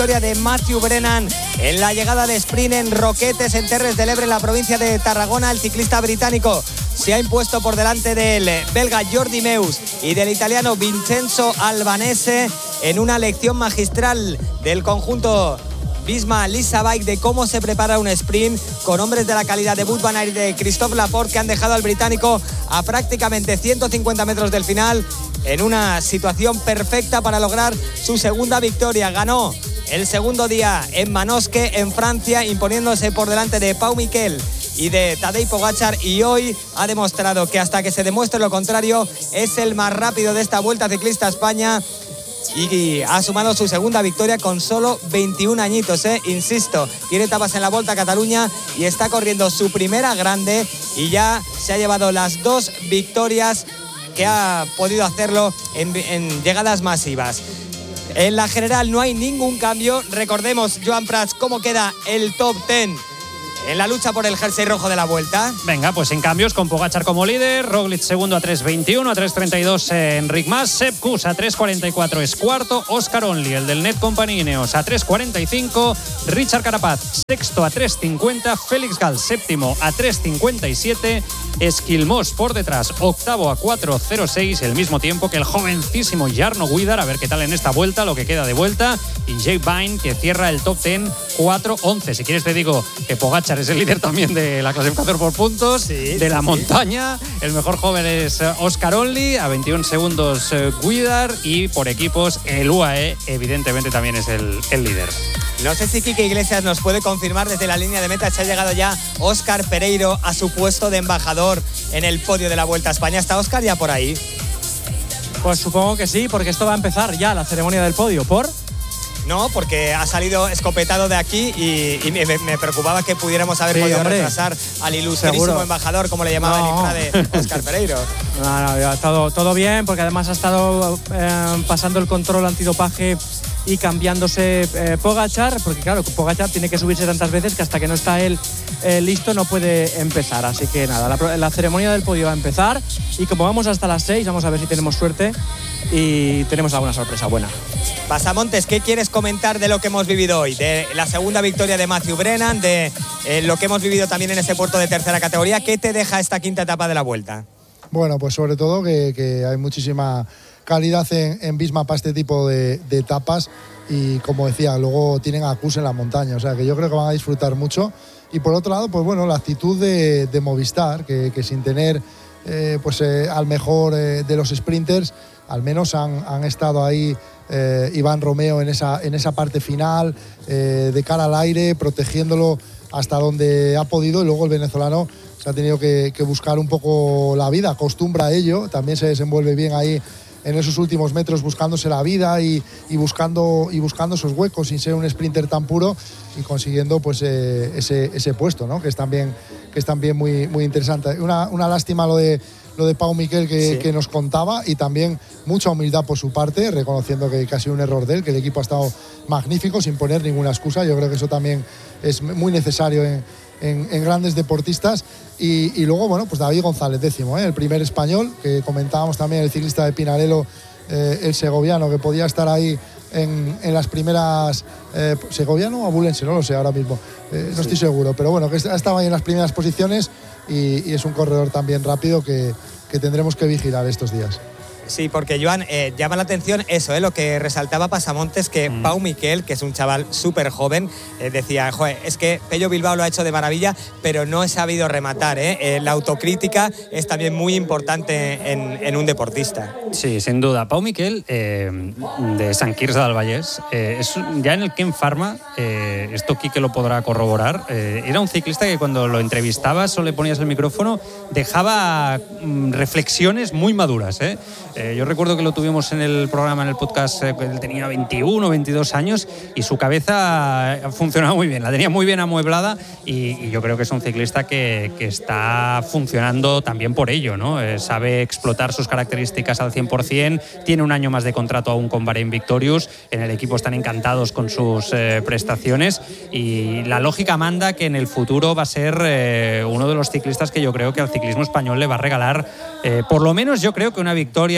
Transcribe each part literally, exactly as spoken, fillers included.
victoria de Matthew Brennan en la llegada de sprint en Roquetes, en Terres de l'Ebre, en la provincia de Tarragona. El ciclista británico se ha impuesto por delante del belga Jordi Meus y del italiano Vincenzo Albanese en una lección magistral del conjunto Visma Lease Bike de cómo se prepara un sprint con hombres de la calidad de Wout van Aert y de Christophe Laporte, que han dejado al británico a prácticamente ciento cincuenta metros del final en una situación perfecta para lograr su segunda victoria. Ganó el segundo día en Manosque, en Francia, imponiéndose por delante de Pau Miquel y de Tadej Pogačar, y hoy ha demostrado que hasta que se demuestre lo contrario es el más rápido de esta Vuelta Ciclista a España, y ha sumado su segunda victoria con solo veintiún añitos, ¿eh? Insisto, tiene etapas en la Volta a Cataluña y está corriendo su primera grande, y ya se ha llevado las dos victorias que ha podido hacerlo en, en llegadas masivas. En la general no hay ningún cambio. Recordemos, Joan Prats, cómo queda el top diez en la lucha por el jersey rojo de la Vuelta. Venga, pues sin cambios, con Pogačar como líder, Roglic segundo a tres veintiuno, a tres treinta y dos Enric Mas, Sepp Kuss a tres cuarenta y cuatro es cuarto, Oscar Only, el del Net Company Ineos, a tres cuarenta y cinco, Richard Carapaz sexto a tres cincuenta, Félix Gall séptimo a tres cincuenta y siete, Esquilmós por detrás, octavo a cuatro cero seis, el mismo tiempo que el jovencísimo Jarno Guidar, a ver qué tal en esta vuelta, lo que queda de vuelta, y Jake Vine, que cierra el top diez, cuatro once. Si quieres te digo que Pogačar es el líder también de la clasificación por puntos, sí, de la sí, montaña. El mejor joven es Oscar Only, a veintiún segundos Guidar, y por equipos el U A E evidentemente también es el, el líder. No sé si Quique Iglesias nos puede confirmar desde la línea de meta si ha llegado ya Óscar Pereiro a su puesto de embajador en el podio de la Vuelta a España. ¿Está Óscar ya por ahí? Pues supongo que sí, porque esto va a empezar ya, la ceremonia del podio. ¿Por? No, porque ha salido escopetado de aquí y, y me, me preocupaba que pudiéramos haber sí, podido hombre. retrasar al ilustrísimo ¿Seguro? embajador, como le llamaba no. el infra de Óscar Pereiro. No, no, ya, todo, todo bien, porque además ha estado eh, pasando el control antidopaje y cambiándose eh, Pogačar, porque claro, Pogačar tiene que subirse tantas veces que hasta que no está él eh, listo no puede empezar. Así que nada, la, la ceremonia del podio va a empezar, y como vamos hasta las seis, vamos a ver si tenemos suerte y tenemos alguna sorpresa buena. Pasamontes, ¿qué quieres comentar de lo que hemos vivido hoy? De la segunda victoria de Matthew Brennan, de eh, lo que hemos vivido también en ese puerto de tercera categoría. ¿Qué te deja esta quinta etapa de la Vuelta? Bueno, pues sobre todo que, que hay muchísima calidad en, en Visma para este tipo de, de etapas, y como decía, luego tienen a Kuss en la montaña, o sea que yo creo que van a disfrutar mucho. Y por otro lado, pues bueno, la actitud de, de Movistar, que, que sin tener eh, pues eh, al mejor eh, de los sprinters, al menos han, han estado ahí eh, Iván Romeo en esa, en esa parte final, eh, de cara al aire, protegiéndolo hasta donde ha podido, y luego el venezolano se ha tenido que, que buscar un poco la vida, acostumbra a ello, también se desenvuelve bien ahí en esos últimos metros buscándose la vida y, y, buscando, y buscando esos huecos sin ser un sprinter tan puro, y consiguiendo pues eh, ese, ese puesto, ¿no? que es también, que es también muy, muy interesante. Una, una lástima lo de, lo de Pau Miquel que, sí. que nos contaba, y también mucha humildad por su parte, reconociendo que, que ha sido un error de él, que el equipo ha estado magnífico sin poner ninguna excusa. Yo creo que eso también es muy necesario en, en, en grandes deportistas. Y, y luego, bueno, pues David González, décimo, ¿eh? el primer español, que comentábamos también, el ciclista de Pinarello, eh, el segoviano, que podía estar ahí en, en las primeras... Eh, ¿Segoviano o abulense? No lo sé ahora mismo, eh, no sí. estoy seguro, pero bueno, que estaba ahí en las primeras posiciones, y, y es un corredor también rápido que, que tendremos que vigilar estos días. Sí, porque Joan, eh, llama la atención eso, eh, lo que resaltaba Pasamontes, que mm. Pau Miquel, que es un chaval súper joven, eh, decía, joder, es que Pello Bilbao lo ha hecho de maravilla, pero no he sabido rematar. Eh. Eh, la autocrítica es también muy importante en, en un deportista. Sí, sin duda. Pau Miquel, eh, de Sant Quirze del Vallès, eh, es, ya en el Ken Pharma, eh, esto Quique lo podrá corroborar, eh, era un ciclista que cuando lo entrevistabas o le ponías el micrófono, dejaba mm, reflexiones muy maduras, ¿eh? Eh, yo recuerdo que lo tuvimos en el programa, en el podcast, eh, él tenía veintiuno, veintidós años, y su cabeza funcionaba muy bien, la tenía muy bien amueblada, y, y yo creo que es un ciclista que, que está funcionando también por ello, ¿no? Eh, sabe explotar sus características al cien por ciento, tiene un año más de contrato aún con Bahrain Victorious, en el equipo están encantados con sus eh, prestaciones, y la lógica manda que en el futuro va a ser eh, uno de los ciclistas que yo creo que al ciclismo español le va a regalar, eh, por lo menos yo creo que una victoria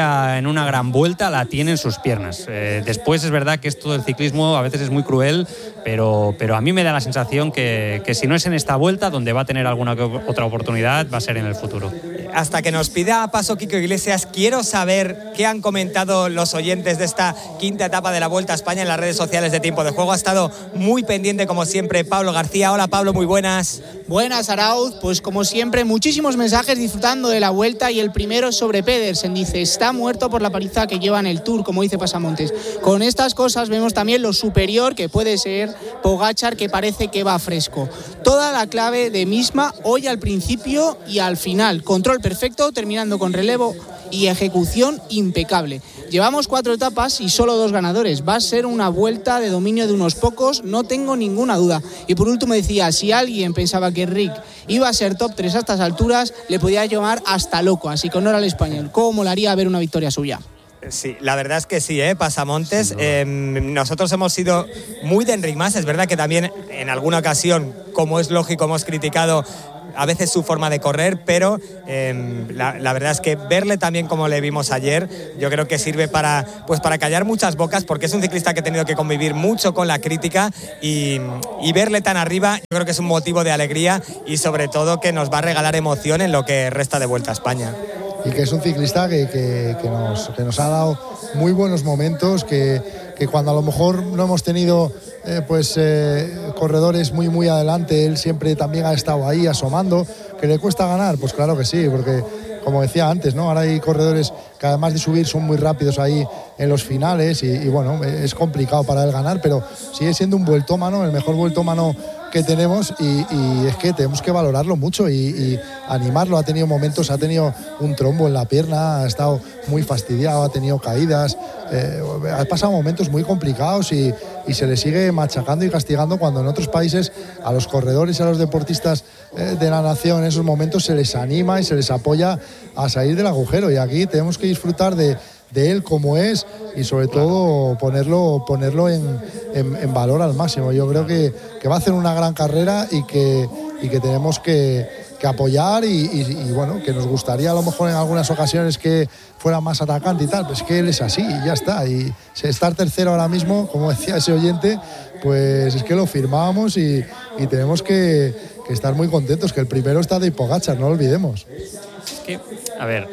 experiencia en una gran vuelta la tiene en sus piernas. Eh, después es verdad que esto del ciclismo a veces es muy cruel, pero, pero a mí me da la sensación que, que si no es en esta vuelta, donde va a tener alguna otra oportunidad, va a ser en el futuro. Hasta que nos pida paso Kiko Iglesias, quiero saber qué han comentado los oyentes de esta quinta etapa de la Vuelta a España en las redes sociales de Tiempo de Juego. Ha estado muy pendiente, como siempre, Pablo García. Hola, Pablo, muy buenas. Buenas, Arauz. Pues como siempre, muchísimos mensajes disfrutando de la Vuelta, y el primero es sobre Pedersen. Dice, está muerto por la paliza que lleva en el Tour, como dice Pasamontes. Con estas cosas vemos también lo superior que puede ser Pogačar, que parece que va fresco. Toda la clave de misma hoy al principio y al final. Control perfecto, terminando con relevo y ejecución impecable. Llevamos cuatro etapas y solo dos ganadores. Va a ser una vuelta de dominio de unos pocos, no tengo ninguna duda. Y por último decía, si alguien pensaba que Rick iba a ser top tres a estas alturas, le podía llamar hasta loco. Así que honor al español. ¿Cómo molaría ver una victoria suya? Sí, la verdad es que sí, ¿eh? Pasamontes. Sí, no. eh, nosotros hemos sido muy de Enric Mas. Es verdad que también en alguna ocasión, como es lógico, hemos criticado a veces su forma de correr, pero eh, la, la verdad es que verle también como le vimos ayer, yo creo que sirve para, pues para callar muchas bocas, porque es un ciclista que ha tenido que convivir mucho con la crítica, y, y verle tan arriba yo creo que es un motivo de alegría, y sobre todo que nos va a regalar emoción en lo que resta de Vuelta a España. Y que es un ciclista que, que, que, nos, que nos ha dado muy buenos momentos, que, que cuando a lo mejor no hemos tenido eh, pues eh, corredores muy muy adelante, él siempre también ha estado ahí asomando. ¿Que le cuesta ganar? Pues claro que sí, porque como decía antes, ¿no? Ahora hay corredores que además de subir son muy rápidos ahí en los finales, y, y bueno, es complicado para él ganar, pero sigue siendo un vueltómano, el mejor vueltómano que tenemos, y, y es que tenemos que valorarlo mucho y, y animarlo. Ha tenido momentos, ha tenido un trombo en la pierna, ha estado muy fastidiado, ha tenido caídas, eh, ha pasado momentos muy complicados, y, y se le sigue machacando y castigando, cuando en otros países a los corredores y a los deportistas eh, de la nación en esos momentos se les anima y se les apoya a salir del agujero, y aquí tenemos que disfrutar de de él como es, y sobre todo ponerlo ponerlo en, en, en valor al máximo. Yo creo que, que va a hacer una gran carrera, y que, y que tenemos que, que apoyar, y, y, y bueno, que nos gustaría a lo mejor en algunas ocasiones que fuera más atacante y tal, pues que él es así y ya está. Y estar tercero ahora mismo, como decía ese oyente, pues es que lo firmábamos, y, y tenemos que, que estar muy contentos, que el primero está de Pogačar, no lo olvidemos. Es que, a ver,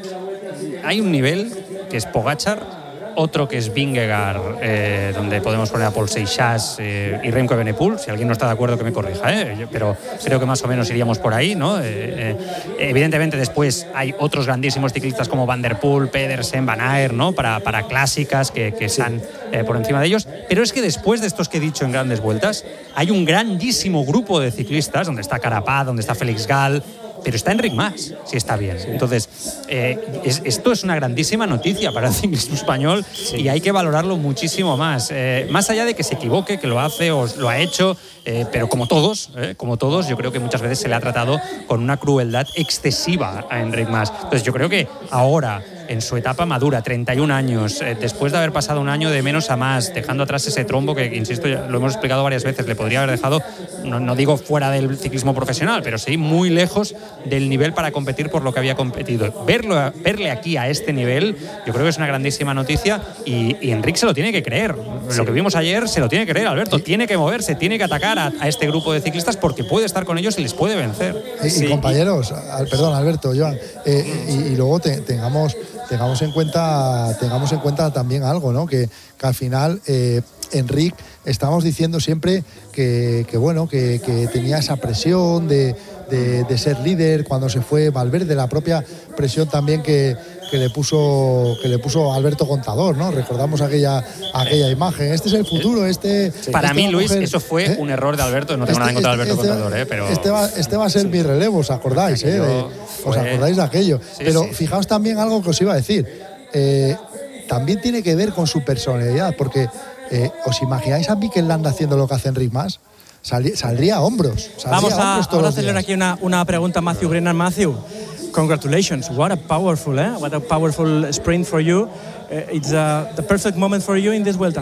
hay un nivel que es Pogačar, otro que es Vingegaard, eh, donde podemos poner a Paul Seixas eh, y Remco Evenepoel. Si alguien no está de acuerdo, que me corrija, ¿eh? Yo, pero creo que más o menos iríamos por ahí, ¿no? Eh, eh, evidentemente después hay otros grandísimos ciclistas como Van der Poel, Pedersen, Van Aert, ¿no? Para, para clásicas que, que están eh, por encima de ellos. Pero es que después de estos que he dicho en grandes vueltas, hay un grandísimo grupo de ciclistas, donde está Carapaz, donde está Félix Gall, pero está Enric Mas, si está bien. Entonces, eh, es, esto es una grandísima noticia para el ciclismo español, sí, y hay que valorarlo muchísimo más. Eh, más allá de que se equivoque, que lo hace o lo ha hecho, eh, pero como todos, eh, como todos, yo creo que muchas veces se le ha tratado con una crueldad excesiva a Enric Mas. Entonces, yo creo que ahora, en su etapa madura, treinta y un años, eh, después de haber pasado un año de menos a más, dejando atrás ese trombo que, insisto, ya lo hemos explicado varias veces, le podría haber dejado, no, no digo fuera del ciclismo profesional, pero sí muy lejos del nivel para competir por lo que había competido. Verlo, verle aquí a este nivel, yo creo que es una grandísima noticia, y, y Enric se lo tiene que creer. Sí. Lo que vimos ayer se lo tiene que creer, Alberto. Sí. Tiene que moverse, tiene que atacar a, a este grupo de ciclistas, porque puede estar con ellos y les puede vencer. Y, sí. y compañeros, al, perdón, Alberto, Joan, eh, y, y luego te, tengamos... Tengamos en cuenta, tengamos en cuenta también algo, ¿no? Que, que al final eh, Enric, estamos diciendo siempre que, que bueno, que, que tenía esa presión de, de, de ser líder cuando se fue Valverde, la propia presión también que, que le puso que le puso Alberto Contador, ¿no? Recordamos aquella aquella imagen. Este es el futuro, este... Sí. Para este mí, Luis, coger, eso fue ¿eh? un error de Alberto. No tengo este, nada en contra de Alberto este, Contador, ¿eh? Pero... Este va, este va a ser sí. mi relevo, ¿os acordáis? Eh? De, ¿Os acordáis de aquello? Sí, pero sí. fijaos también algo que os iba a decir. Eh, también tiene que ver con su personalidad, porque eh, ¿os imagináis a Mikel Landa haciendo lo que hace Enric Mas? Saldría, saldría a hombros. Saldría Vamos a, a hombros todos vamos a hacer aquí una, una pregunta a Matthew Brennan. Matthew, congratulations. What a powerful, eh? What a powerful sprint for you. Uh, it's uh, the perfect moment for you in this Vuelta.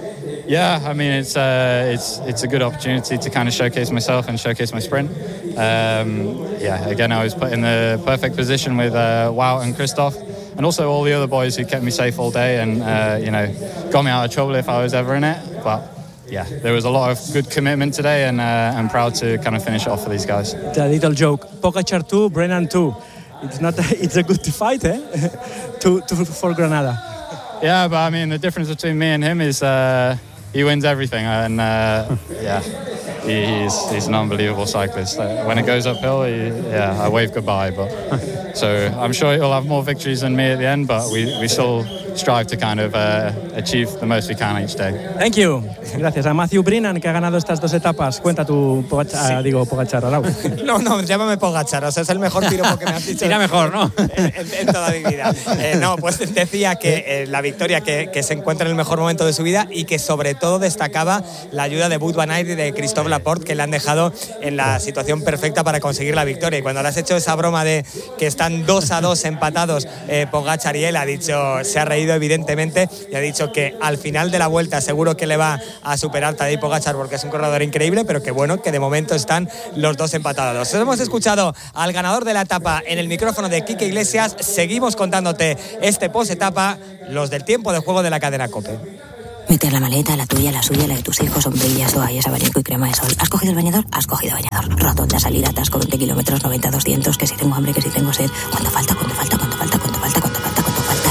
Yeah, I mean it's uh, it's it's a good opportunity to kind of showcase myself and showcase my sprint. Um, yeah, again I was put in the perfect position with uh, Wout and Christoph. and also all the other boys who kept me safe all day and uh, you know got me out of trouble if I was ever in it. But yeah, there was a lot of good commitment today, and uh, I'm proud to kind of finish it off for these guys. The little joke: Pogačar two, Brennan two. It's not. A, it's a good fight, eh? to, to for Granada. Yeah, but I mean the difference between me and him is uh, he wins everything, and uh, yeah. He's, he's an unbelievable cyclist. When it goes uphill, he, yeah, I wave goodbye. But so I'm sure he'll have more victories than me at the end. But we, we still strive to kind of uh, achieve the most we can each day. Thank you. Gracias a Matthew Brennan, que ha ganado estas dos etapas. Cuenta tu Pogačar, sí. digo Pogačar, Arau. No, no, llámame Pogačar. O sea, es el mejor piropo que me has dicho. Era mejor, ¿no? En, en, en toda mi vida. Eh, no, pues decía que eh, la victoria que, que se encuentra en el mejor momento de su vida y que sobre todo destacaba la ayuda de Wout van Aert y de Christophe Laporte, que le han dejado en la situación perfecta para conseguir la victoria. Y cuando le has hecho esa broma de que están dos a dos empatados eh, Pogačar y él, ha dicho, se ha reído evidentemente y ha dicho que al final de la vuelta seguro que le va a superar Tadej Pogačar porque es un corredor increíble, pero que bueno, que de momento están los dos empatados. Hemos escuchado al ganador de la etapa en el micrófono de Quique Iglesias. Seguimos contándote este post-etapa, los del tiempo de juego de la cadena COPE. Meter la maleta, la tuya, la suya, la de tus hijos, sombrillas, toallas, abanico y crema de sol. ¿Has cogido el bañador? Has cogido bañador. Rotonda, salida, atasco, veinte kilómetros, noventa, doscientos, que si tengo hambre, que si tengo sed. ¿Cuánto falta? ¿Cuánto falta? ¿Cuánto falta? ¿Cuánto falta? ¿Cuánto falta? ¿Cuánto falta?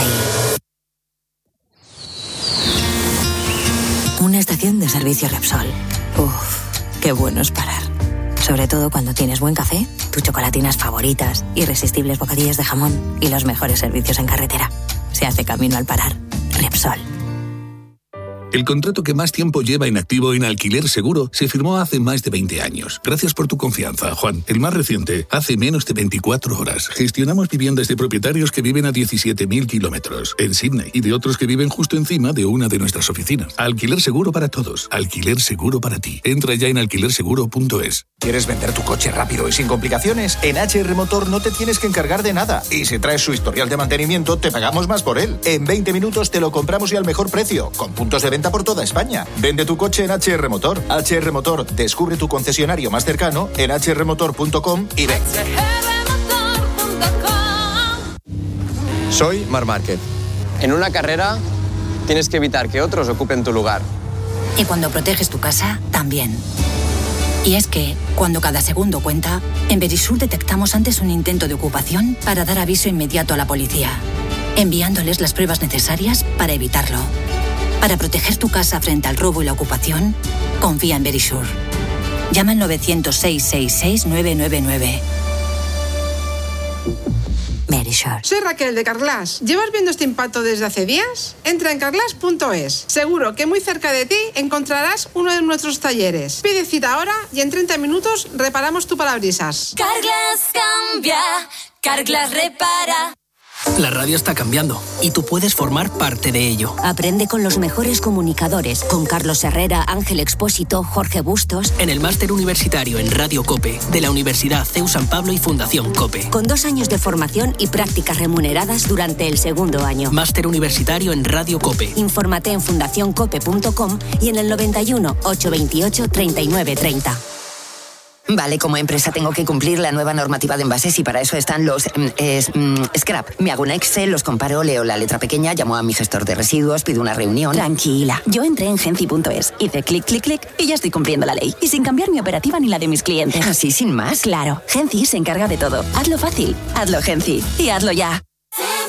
Y... Una estación de servicio Repsol. Uff, qué bueno es parar. Sobre todo cuando tienes buen café, tus chocolatinas favoritas, irresistibles bocadillos de jamón y los mejores servicios en carretera. Se hace camino al parar. Repsol. El contrato que más tiempo lleva inactivo en Alquiler Seguro se firmó hace más de veinte años. Gracias por tu confianza, Juan. El más reciente, hace menos de veinticuatro horas. Gestionamos viviendas de propietarios que viven a diecisiete mil kilómetros en Sydney y de otros que viven justo encima de una de nuestras oficinas. Alquiler Seguro para todos. Alquiler Seguro para ti. Entra ya en alquiler seguro punto es. ¿Quieres vender tu coche rápido y sin complicaciones? En H R Motor no te tienes que encargar de nada. Y si traes su historial de mantenimiento, te pagamos más por él. En veinte minutos te lo compramos y al mejor precio, con puntos de venta por toda España. Vende tu coche en H R Motor. H R Motor, descubre tu concesionario más cercano en h r motor punto com y ven. Soy Marc Márquez. En una carrera tienes que evitar que otros ocupen tu lugar. Y cuando proteges tu casa, también. Y es que, cuando cada segundo cuenta, en Verisur detectamos antes un intento de ocupación para dar aviso inmediato a la policía, enviándoles las pruebas necesarias para evitarlo. Para proteger tu casa frente al robo y la ocupación, confía en Verisur. Llama al novecientos, seiscientos sesenta y seis, novecientos noventa y nueve. Verisur. Soy Raquel de Carglass. ¿Llevas viendo este impacto desde hace días? Entra en carglass punto es. Seguro que muy cerca de ti encontrarás uno de nuestros talleres. Pide cita ahora y en treinta minutos reparamos tu parabrisas. Carglass cambia, Carglass repara. La radio está cambiando y tú puedes formar parte de ello. Aprende con los mejores comunicadores, con Carlos Herrera, Ángel Expósito, Jorge Bustos. En el máster universitario en Radio COPE de la Universidad C E U San Pablo y Fundación COPE. Con dos años de formación y prácticas remuneradas durante el segundo año. Máster universitario en Radio COPE. Infórmate en fundación cope punto com y en el noventa y uno, ochocientos veintiocho, treinta y nueve treinta. Vale, como empresa tengo que cumplir la nueva normativa de envases y para eso están los eh, scrap. Me hago un Excel, los comparo, leo la letra pequeña, llamo a mi gestor de residuos, pido una reunión. Tranquila, yo entré en genci punto es, hice clic, clic, clic y ya estoy cumpliendo la ley. Y sin cambiar mi operativa ni la de mis clientes. ¿Así sin más? Claro, Genci se encarga de todo. Hazlo fácil, hazlo Genci y hazlo ya.